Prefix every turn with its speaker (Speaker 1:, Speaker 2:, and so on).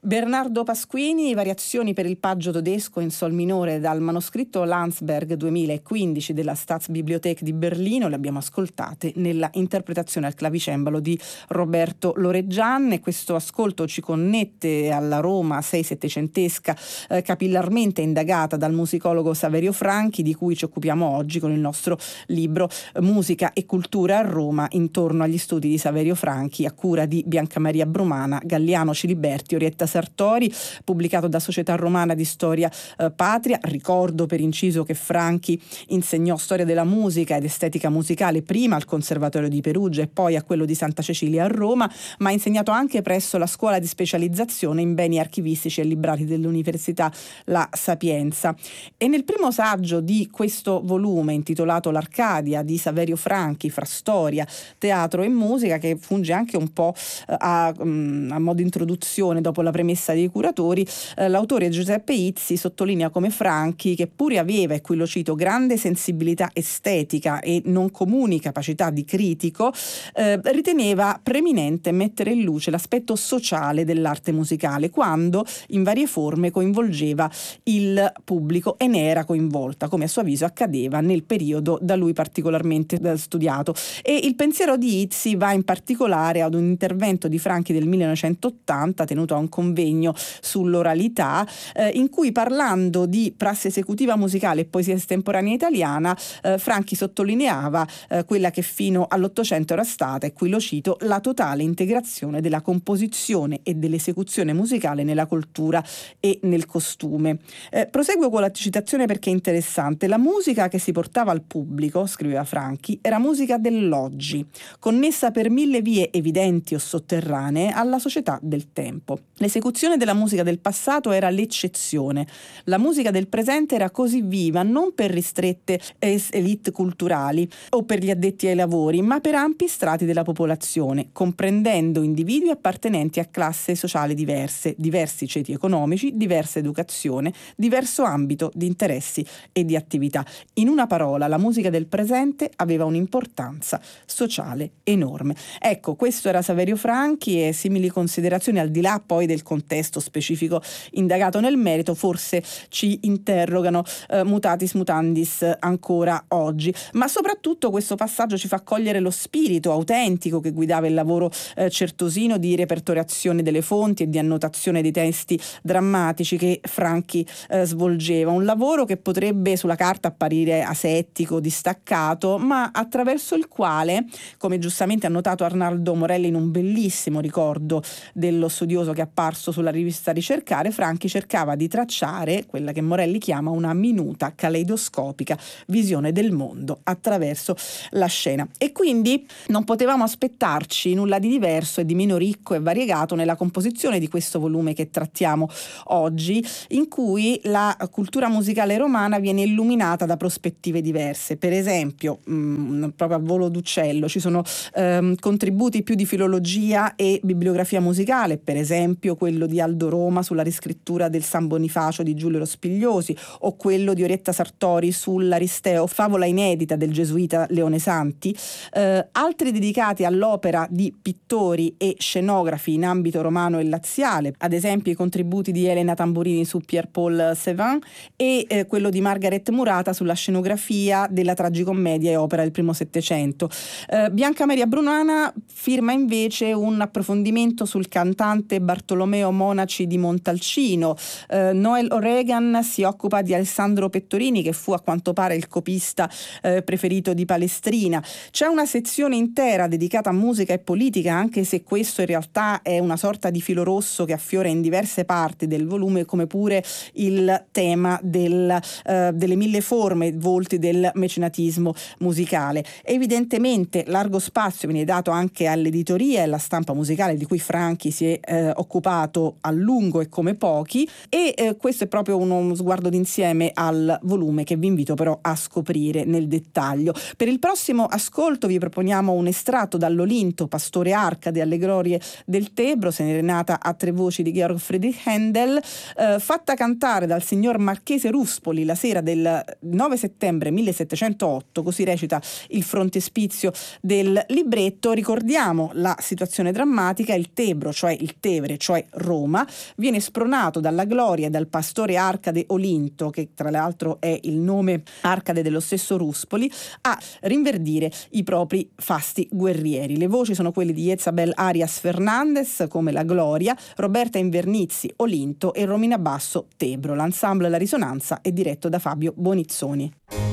Speaker 1: Bernardo Pasquini, variazioni per il paggio tedesco in sol minore dal manoscritto Landsberg 2015 della Staatsbibliothek di Berlino, le abbiamo ascoltate nella interpretazione al clavicembalo di Roberto Loreggian, e questo ascolto ci connette alla Roma sei-settecentesca, capillarmente indagata dal musicologo Saverio Franchi, di cui ci occupiamo oggi con il nostro libro Musica e cultura a Roma, intorno agli studi di Saverio Franchi, a cura di Bianca Maria Brumana, Galliano Ciliberti, Orietta Sartori, pubblicato da Società Romana di Storia Patria. Ricordo per inciso che Franchi insegnò storia della musica ed estetica musicale prima al Conservatorio di Perugia e poi a quello di Santa Cecilia a Roma, ma ha insegnato anche presso la scuola di specializzazione in beni archivistici e librari dell'Università La Sapienza. E nel primo saggio di questo volume, intitolato L'Arcadia di Saverio Franchi, fra storia, teatro e musica, che funge anche un po' a modo introduzione dopo la premessa dei curatori, l'autore Giuseppe Izzi sottolinea come Franchi, che pure aveva, e qui lo cito, grande sensibilità estetica e non comuni capacità di critico, riteneva preminente mettere in luce l'aspetto sociale dell'arte musicale quando in varie forme coinvolgeva il pubblico e ne era coinvolta, come a suo avviso accadeva nel periodo da lui particolarmente studiato. E il pensiero di Izzi va in particolare ad un intervento di Franchi del 1980 tenuto a un convegno sull'oralità, in cui, parlando di prassi esecutiva musicale e poesia estemporanea italiana, Franchi sottolineava quella che fino all'Ottocento era stata, e qui lo cito, la totale integrazione della composizione e dell'esecuzione musicale nella cultura e nel costume. Proseguo con la citazione perché è interessante. La musica che si portava al pubblico, scriveva Franchi, era musica dell'oggi, connessa per mille vie evidenti o sotterranee alla società del tempo. L'esecuzione della musica del passato era l'eccezione. La musica del presente era così viva non per ristrette elite culturali o per gli addetti ai lavori, ma per ampi strati della popolazione, comprendendo individui appartenenti a classi sociali diverse, diversi ceti economici, diversa educazione, diverso ambito di interessi e di attività. In una parola, la musica del presente aveva un'importanza sociale enorme. Ecco, questo era Saverio Franchi, e simili considerazioni, al di là poi del contesto specifico indagato nel merito, forse ci interrogano mutatis mutandis ancora oggi. Ma soprattutto questo passaggio ci fa cogliere lo spirito autentico che guidava il lavoro certosino di repertoriazione delle fonti e di annotazione dei testi drammatici che Franchi svolgeva. Un lavoro che potrebbe sulla carta apparire asettico, distaccato, ma attraverso il quale, come giustamente ha notato Arnaldo Morelli in un bellissimo ricordo dello studioso che è apparso sulla rivista Ricercare, Franchi cercava di tracciare quella che Morelli chiama una minuta caleidoscopica visione del mondo attraverso la scena. E quindi non potevamo aspettarci nulla di diverso e di meno ricco e variegato nella composizione di questo volume che trattiamo oggi, in cui la cultura musicale romana viene illuminata da prospettive diverse. Per esempio, proprio a volo d'uccello, ci sono contributi più di filologia e bibliografia musicale, per esempio quello di Aldo Roma sulla riscrittura del San Bonifacio di Giulio Rospigliosi, o quello di Orietta Sartori sull'Aristeo, favola inedita del gesuita Leone Santi, altri dedicati all'opera di pittori e scenografi in ambito romano e laziale, ad esempio i contributi di Elena Tamburini su Pierre-Paul Sévin e quello di Margaret Murata sulla scenografia della tragicommedia e opera del primo Settecento. Bianca Maria Brumana firma invece un approfondimento sul cantante Bartolomeo Monaci di Montalcino. Noel O'Regan si occupa di Alessandro Pettorini, che fu a quanto pare il copista preferito di Palestrina. C'è una sezione intera dedicata a musica e politica, anche se questo in realtà è una sorta di filo rosso che affiora in diverse parti del volume, come pure il tema delle mille forme, volti del mecenatismo musicale. Evidentemente largo spazio viene dato anche all'editoria e alla stampa musicale, di cui Franchi si è occupato a lungo e come pochi, e questo è proprio uno sguardo d'insieme al volume che vi invito però a scoprire nel dettaglio. Per il prossimo ascolto vi proponiamo un estratto dall'Olinto, Pastore Arcade alle glorie del Tebro, Serenata a tre voci di Georg Friedrich Händel, fatta cantare dal signor Marchese Ruspoli la sera del 9 settembre 1708, così recita il frontespizio del libretto. Ricordiamo la situazione drammatica: il Tebro, cioè il Tevere, cioè Roma, viene spronato dalla gloria e dal pastore Arcade Olinto, che tra l'altro è il nome Arcade dello stesso Ruspoli, a rinverdire i propri fasti guerrieri. Le voci sono quelle di Jezabel Arias Fernandez come la Gloria, Roberta Invernizzi Olinto e Romina Basso Tebro. L'ensemble La Risonanza è diretto da Fabio Bonizzoni.